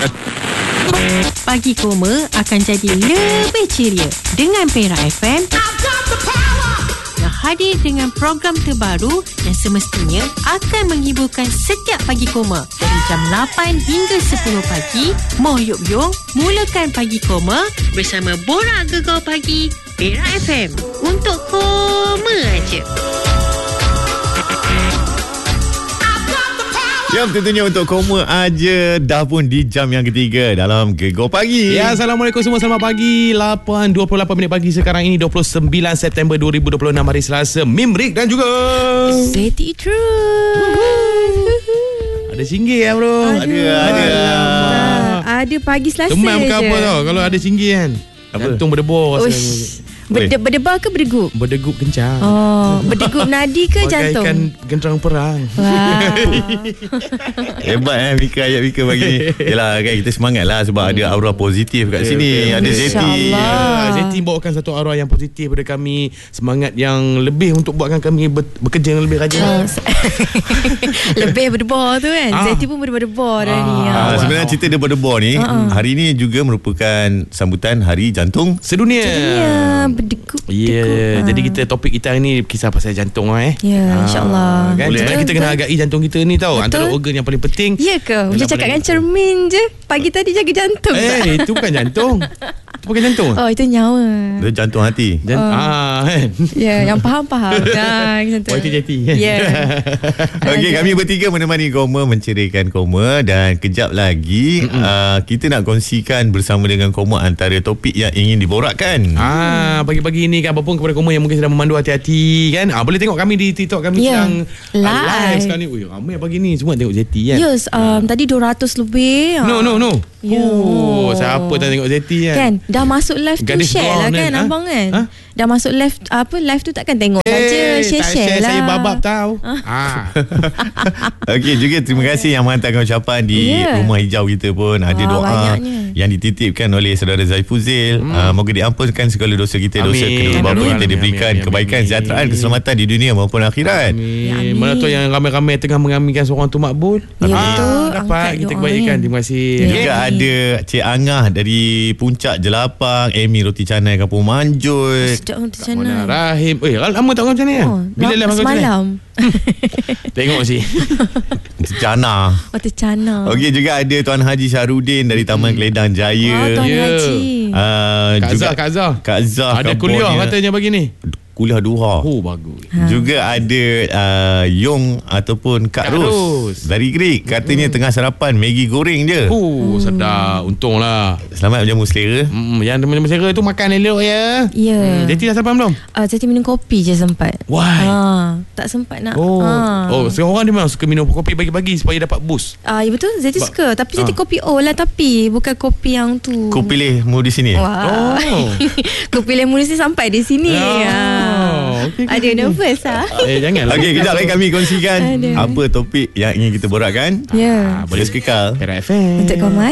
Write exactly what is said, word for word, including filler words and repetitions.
Pagi Koma akan jadi lebih ceria dengan Perak F M yang hadir dengan program terbaru yang semestinya akan menghiburkan setiap Pagi Koma dari jam lapan hingga sepuluh pagi. Moh Yop Yong mulakan Pagi Koma bersama Borak Gegar Pagi Perak F M untuk Koma aja. Siap tentunya untuk Koma aja. Dah pun di jam yang ketiga dalam Gegar Pagi. Ya, Assalamualaikum semua. Selamat pagi. lapan dua puluh lapan minit pagi sekarang ini, dua puluh sembilan September dua ribu dua puluh enam, hari Selasa. Mimrik dan juga Zeti True. Ada singgih ya bro. Ada, ada. Ada pagi Selasa Demam ke je. apa tau kalau ada singgih kan. Apa? Jantung berdebar. Berde, berdebar ke berdegup? Berdegup kencang. Oh, berdegup nadi ke jantung? Bagaikan genderang perang. Wah. Hebat eh Mika, ayat Mika pagi ni. Yelah kan, kita semangat lah sebab ada aura positif kat sini. Ada Zeti. InsyaAllah. Ya, Zeti bawakan satu aura yang positif pada kami. Semangat yang lebih untuk buatkan kami ber- bekerja yang lebih rajin. Oh, lebih berdebar tu kan. Ah. Zeti pun berdebar dah ni. Ah, Ah. sebenarnya cerita dia berdebar ni, Uh-uh. hari ni juga merupakan sambutan Hari Jantung Sedunia. Ya, berdegup. Ya, yeah. berdegup. Jadi kita topik kita hari ni kisah pasal jantung lah eh. Ya, insyaAllah. Kan? Boleh, Sebenarnya eh? kita kena hargai jantung kita ni tau. Betul. Antara organ yang paling penting. Ya ke? Macam Dalam cakap badan dengan kita. cermin je. Pagi tadi jaga jantung tak? Eh, itu bukan jantung. Itu bukan jantung. Oh, itu nyawa. Dia jantung hati. Jan- Oh. ah, kan. Ya, yang faham-faham. Nah, macam tu. Oh, itu jati kan? Ya. Okey, kami bertiga menemani Koma, menceriakan Koma, dan kejap lagi uh, kita nak kongsikan bersama dengan Koma antara topik yang ingin diborakkan. Ah, pagi-pagi ni kan, apapun kepada Koma yang mungkin sedang memandu, hati-hati kan. Ah, boleh tengok kami di TikTok kami Ya, sedang live. ah, live sekarang ni. Ui, ramai pagi ni semua tengok Zeti kan. Yes, um, tadi dua ratus lebih. No, no, no. Ya. Oh, siapa tak tengok Zeti kan? Kan dah masuk live tu Gadis share lah blonde kan, kan? abang kan. Ha? Dah masuk live apa live tu takkan tengok saja, Eh, tak share-share share lah. saya babab tahu. Ah. Okey, juga terima kasih yang menghantarkan ucapan di Ya. rumah hijau kita pun. Ada Wah, doa banyaknya. yang dititipkan oleh saudara Zaifuzil. Hmm. Uh, moga diampunkan segala dosa kita, dosa Amin. kedua bapa Amin. kita, Amin. diberikan Amin. kebaikan, Amin. kesejahteraan, keselamatan di dunia maupun akhirat. Ya, Amin. amin. Mana tu yang ramai-ramai tengah mengaminkan seorang tu makbul. Ya, betul. Dapat Angkat kita doa kebaikan. ni. Terima kasih. Ya. Juga ada Cik Angah dari Puncak Jelapang, Amy Roti Canai Kampung Manjut. Sedap tu Mana sana. Rahim. Eh, lama tak orang macam ni ya? Oh, Bila lam- lah macam ni? semalam. Tengok sih. Jana. Oh, tercana. Okey, juga ada Tuan Haji Syahrudin dari Taman Keledang Oh, Jaya. Tuan Ya. Haji. Uh, Kak juga Zah, Kak Zah. Kak Zah Ada kuliah katanya pagi ni. Kuliah duha. Oh, bagus. Ha. Juga ada uh, Yong ataupun Kak, Kak Ros, Ros. dari Greek. Katanya tengah sarapan Maggi goreng je. Oh, sedap. Untunglah. Selamat berjamu selera. Hmm, yang teman-teman saya tu makan elok ya. Ya. Hmm, Zeti dah sampai belum? Uh, Zeti minum kopi je sempat. Why? Ha, tak sempat nak. Oh, Ha. oh, seorang orang dia memang suka minum kopi pagi-pagi supaya dapat boost. Ah, ya betul. Zeti Ba- suka. Tapi Zeti Ah. kopi O lah. Tapi bukan kopi yang tu. Kau pilih mu di sini. Wah. Oh. Kopi lemon mesti sampai di sini. Oh, Ah. okey, okey, Ada okey. nervous ah. Eh, janganlah. Okey, kejap lagi kami kongsikan Aduh. apa topik yang ingin kita borakkan. Ya. Boleh kekal. Perak F M. Untuk Koma